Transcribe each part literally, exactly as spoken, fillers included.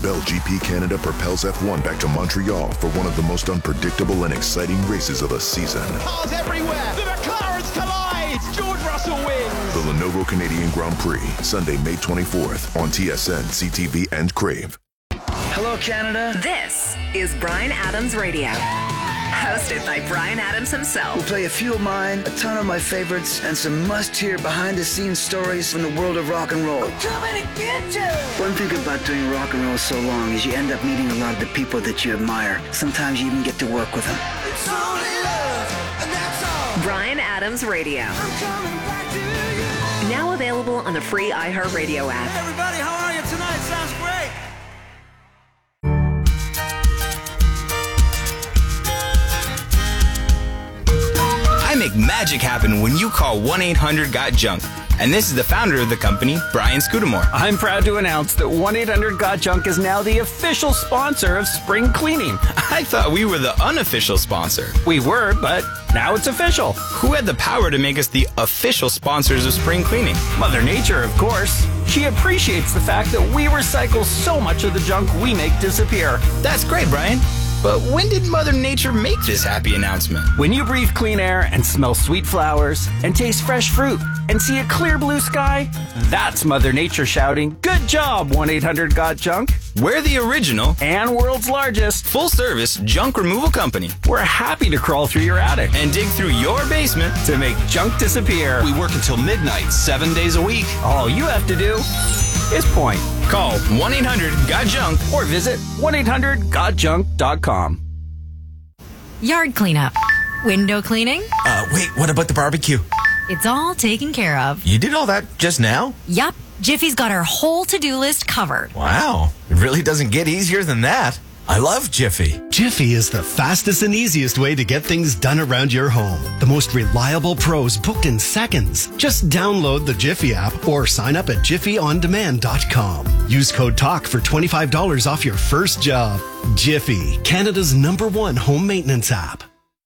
Bell G P Canada propels F one back to Montreal for one of the most unpredictable and exciting races of the season. Cars everywhere! The McLarens collide! George Russell wins! The Lenovo Canadian Grand Prix, Sunday, May twenty-fourth on T S N, C T V, and Crave. Hello, Canada. This is Bryan Adams Radio. Hosted by Bryan Adams himself. We'll play a few of mine, a ton of my favorites, and some must-hear behind-the-scenes stories from the world of rock and roll. I'm coming to get you! One thing about doing rock and roll so long is you end up meeting a lot of the people that you admire. Sometimes you even get to work with them. It's only love, and that's all. Bryan Adams Radio. I'm coming back to you. Now available on the free iHeartRadio app. Hey everybody, how are you tonight? Sounds great. I make magic happen when you call one eight hundred got junk. And this is the founder of the company, Brian Scudamore. I'm proud to announce that one eight hundred got junk is now the official sponsor of spring cleaning. I thought we were the unofficial sponsor. We were, but now it's official. Who had the power to make us the official sponsors of spring cleaning? Mother Nature, of course. She appreciates the fact that we recycle so much of the junk we make disappear. That's great, Brian. But when did Mother Nature make this happy announcement? When you breathe clean air and smell sweet flowers and taste fresh fruit and see a clear blue sky, that's Mother Nature shouting, "Good job, one eight hundred got junk." We're the original and world's largest full-service junk removal company. We're happy to crawl through your attic and dig through your basement to make junk disappear. We work until midnight, seven days a week. All you have to do is point. Call one eight hundred got junk or visit one eight hundred got junk dot com. Yard cleanup. Window cleaning. Uh, wait, what about the barbecue? It's all taken care of. You did all that just now? Yup. Jiffy's got our whole to-do list covered. Wow. It really doesn't get easier than that. I love Jiffy. Jiffy is the fastest and easiest way to get things done around your home. The most reliable pros booked in seconds. Just download the Jiffy app or sign up at jiffy on demand dot com. Use code TALK for twenty-five dollars off your first job. Jiffy, Canada's number one home maintenance app.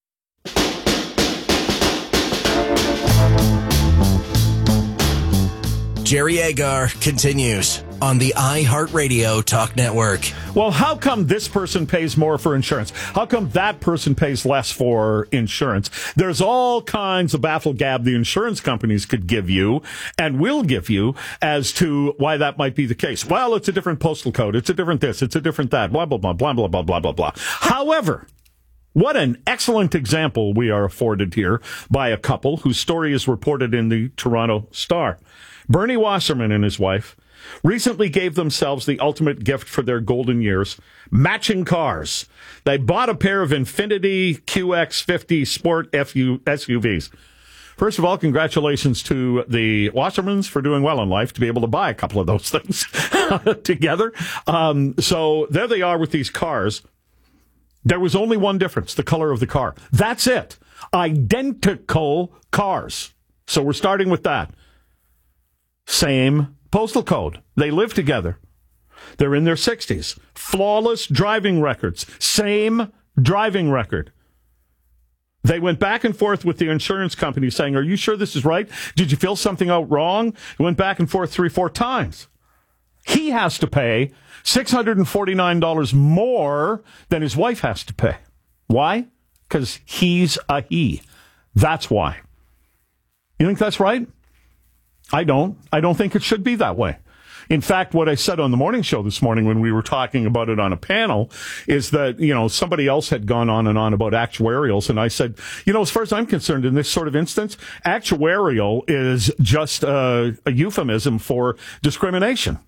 Jerry Agar continues on the iHeartRadio Talk Network. Well, how come this person pays more for insurance? How come that person pays less for insurance? There's all kinds of baffle gab the insurance companies could give you and will give you as to why that might be the case. Well, it's a different postal code. It's a different this. It's a different that. Blah, blah, blah, blah, blah, blah, blah, blah, blah. However, what an excellent example we are afforded here by a couple whose story is reported in the Toronto Star. Bernie Wasserman and his wife recently gave themselves the ultimate gift for their golden years, matching cars. They bought a pair of Infiniti Q X fifty Sport S U Vs. First of all, congratulations to the Wassermans for doing well in life to be able to buy a couple of those things together. Um, so there they are with these cars. There was only one difference, the color of the car. That's it. Identical cars. So we're starting with that. Same postal code. They live together. They're in their sixties. Flawless driving records. Same driving record. They went back and forth with the insurance company saying, "Are you sure this is right? Did you fill something out wrong?" Went back and forth three, four times. He has to pay six hundred forty-nine dollars more than his wife has to pay. Why? Because he's a he. That's why. You think that's right? I don't. I don't think it should be that way. In fact, what I said on the morning show this morning when we were talking about it on a panel is that, you know, somebody else had gone on and on about actuarials. And I said, you know, as far as I'm concerned, in this sort of instance, actuarial is just a, a euphemism for discrimination.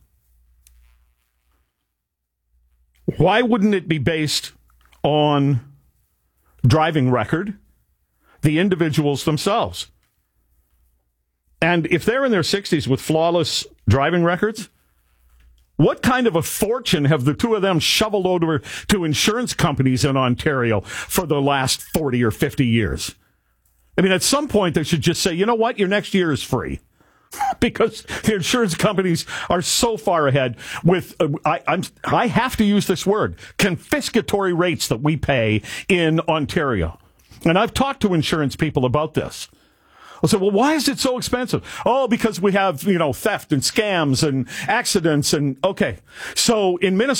Why wouldn't it be based on driving record, the individuals themselves? And if they're in their sixties with flawless driving records, what kind of a fortune have the two of them shoveled over to insurance companies in Ontario for the last forty or fifty years? I mean, at some point, they should just say, you know what, your next year is free. Because the insurance companies are so far ahead with, uh, I, I'm, I have to use this word, confiscatory rates that we pay in Ontario. And I've talked to insurance people about this. I said, well, why is it so expensive? Oh, because we have, you know, theft and scams and accidents and, okay. So in Minnesota,